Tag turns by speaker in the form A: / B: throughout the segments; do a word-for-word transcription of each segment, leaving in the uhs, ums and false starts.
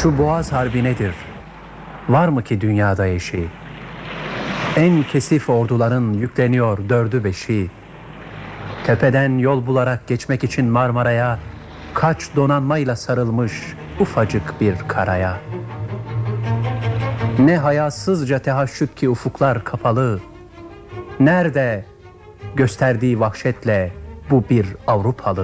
A: Şu Boğaz Harbi nedir? Var mı ki dünyada eşi? En kesif orduların yükleniyor dördü beşi. Tepeden yol bularak geçmek için Marmara'ya kaç donanmayla sarılmış ufacık bir karaya. Ne hayasızca tehaşüt ki ufuklar kapalı. Nerede gösterdiği vahşetle bu bir Avrupalı?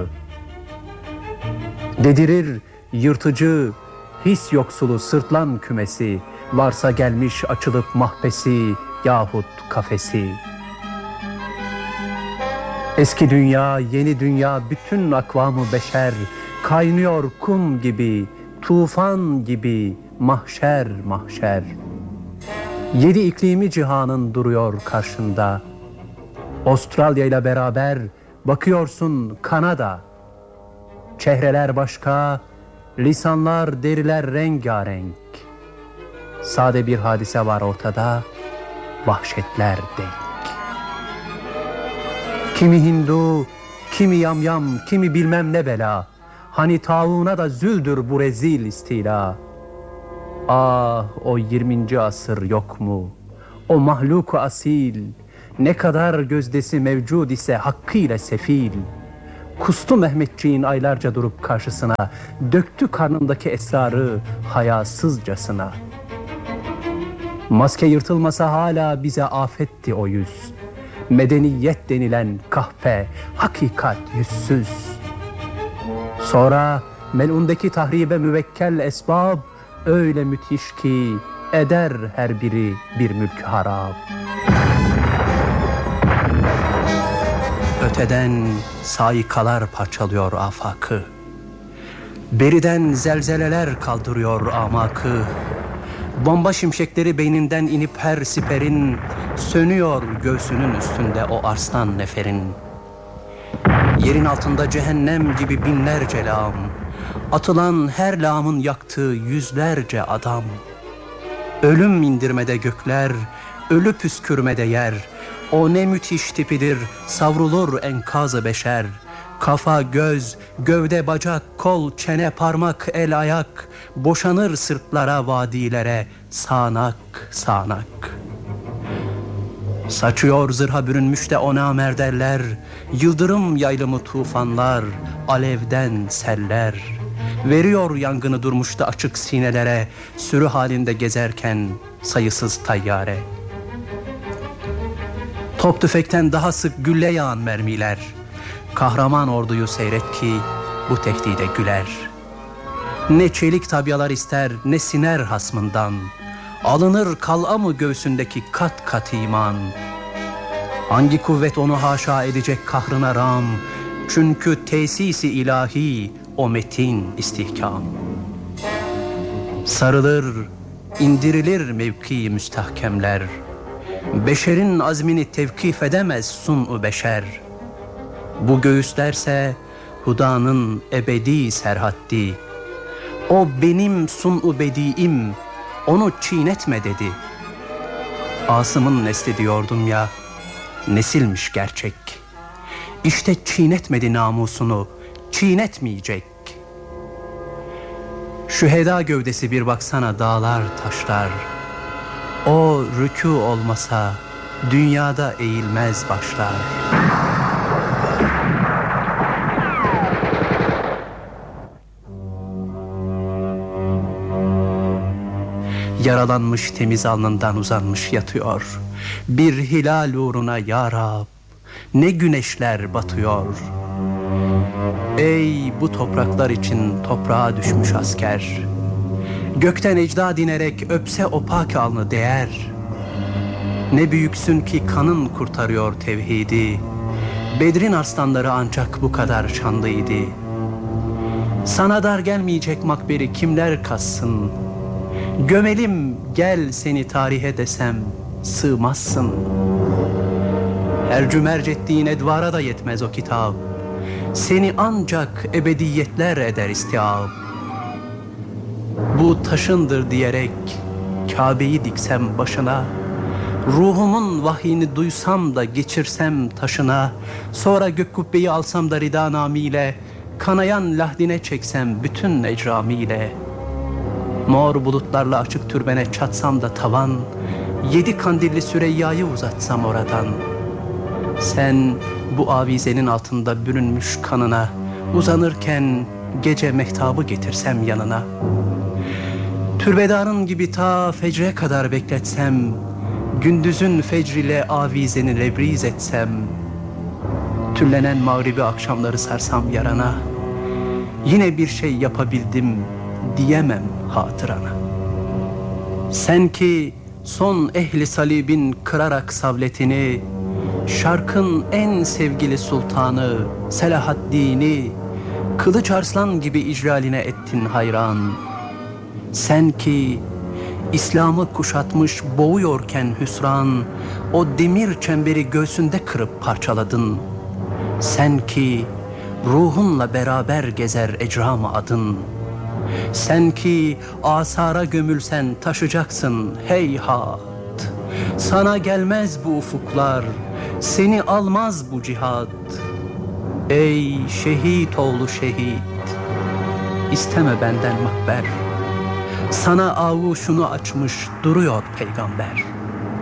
A: Dedirir yırtıcı, his yoksulu sırtlan kümesi, varsa gelmiş açılıp mahbesi yahut kafesi. Eski dünya, yeni dünya, bütün akvamı beşer, kaynıyor kum gibi, tufan gibi, mahşer mahşer. Yedi iklimi cihanın duruyor karşında. Avustralya ile beraber bakıyorsun Kanada. Çehreler başka, lisanlar, deriler rengarenk. Sade bir hadise var ortada, vahşetler denk. Kimi Hindu, kimi yamyam, kimi bilmem ne bela. Hani tauna da züldür bu rezil istila. Ah, o yirminci asır yok mu? O mahluk-u asil, ne kadar gözdesi mevcud ise hakkıyla sefil. Kustu Mehmetçiğin aylarca durup karşısına, döktü karnındaki esrarı hayasızcasına. Maske yırtılmasa hala bize afetti o yüz. Medeniyet denilen kahpe, hakikat yüzsüz. Sonra melundaki tahribe müvekkel esbab öyle müthiş ki eder her biri bir mülk harap. Öteden saikalar parçalıyor afakı. Beriden zelzeleler kaldırıyor amakı. Bomba şimşekleri beyninden inip her siperin, sönüyor göğsünün üstünde o arslan neferin. Yerin altında cehennem gibi binlerce lağım, atılan her lağımın yaktığı yüzlerce adam. Ölüm indirmede gökler, ölü püskürmede yer. O ne müthiş tipidir, savrulur enkaz-ı beşer. Kafa, göz, gövde, bacak, kol, çene, parmak, el, ayak, boşanır sırtlara, vadilere, sağanak, sağanak. Saçıyor zırha bürünmüş de ona merderler, yıldırım yaylımı tufanlar, alevden seller. Veriyor yangını durmuş da açık sinelere, sürü halinde gezerken sayısız tayyare. Top tüfekten daha sık gülle yağan mermiler. Kahraman orduyu seyret ki bu tehdide güler. Ne çelik tabyalar ister, ne siner hasmından. Alınır kal'a mı göğsündeki kat kat iman. Hangi kuvvet onu haşa edecek kahrına ram? Çünkü tesisi ilahi o metin istihkam. Sarılır, indirilir mevki müstahkemler. Beşerin azmini tevkif edemez sun-u beşer. Bu göğüslerse Huda'nın ebedi serhaddi. O benim sun-u bediim, onu çiğnetme dedi. Asım'ın nesli diyordum ya, nesilmiş gerçek. İşte çiğnetmedi namusunu, çiğnetmeyecek. Şüheda gövdesi bir baksana dağlar taşlar. O rükû olmasa dünyada eğilmez başlar. Yaralanmış temiz alnından uzanmış yatıyor. Bir hilal uğruna ya Rab, ne güneşler batıyor. Ey bu topraklar için toprağa düşmüş asker, gökten ecda dinerek öpse o pak alnı değer. Ne büyüksün ki kanın kurtarıyor tevhidi. Bedrin arslanları ancak bu kadar şanlıydı. Sana dar gelmeyecek makberi kimler kazsın? Gömelim gel seni tarihe desem sığmazsın. Ercümerc ettiğin edvara da yetmez o kitap. Seni ancak ebediyetler eder istiab. Bu taşındır diyerek Kabe'yi diksem başına, ruhumun vahyini duysam da geçirsem taşına, sonra gök kubbeyi alsam da rida namiyle, kanayan lahdine çeksem bütün ecramiyle. Mor bulutlarla açık türbene çatsam da tavan, yedi kandilli Süreyya'yı uzatsam oradan. Sen bu avizenin altında bürünmüş kanına, uzanırken gece mehtabı getirsem yanına. Türbedarın gibi ta fecre kadar bekletsem, gündüzün fecrile avizeni lebriz etsem, tüllenen mağribi akşamları sarsam yarana, yine bir şey yapabildim diyemem hatırana. Sen ki son ehli salibin kırarak savletini, şarkın en sevgili sultanı Selahaddin'i Kılıç Arslan gibi icraline ettin hayran. Sen ki İslam'ı kuşatmış boğuyorken hüsran, o demir çemberi göğsünde kırıp parçaladın. Sen ki ruhunla beraber gezer ecram-ı adın. Sen ki asara gömülsen taşacaksın heyhat. Sana gelmez bu ufuklar, seni almaz bu cihat. Ey şehit oğlu şehit, isteme benden makber. Sana avuşunu açmış duruyor peygamber.